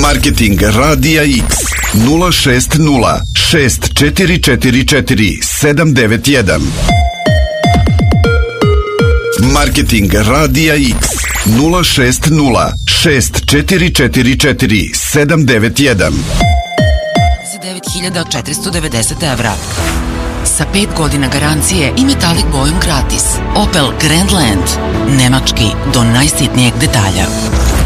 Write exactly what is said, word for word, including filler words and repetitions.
Marketing Radija X nula šest nula šest četiri četiri četiri sedam devet jedan. Marketing Radija X nula šest nula šest četiri četiri četiri sedam devet jedan. devet hiljada četiristo devedeset evra. Sa pet godina garancije i metalik bojom gratis. Opel Grandland. Nemački do najsitnijeg detalja.